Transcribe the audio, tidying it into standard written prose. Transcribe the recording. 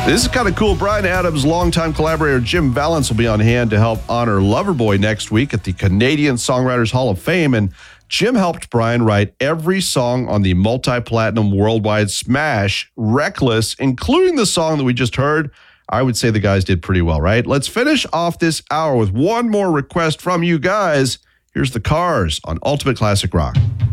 This is kind of cool. Bryan Adams' longtime collaborator Jim Vallance will be on hand to help honor Loverboy next week at the Canadian Songwriters Hall of Fame. And Jim helped Bryan write every song on the multi-platinum worldwide smash, Reckless, including the song that we just heard. I would say the guys did pretty well, right? Let's finish off this hour with one more request from you guys. Here's the Cars on Ultimate Classic Rock.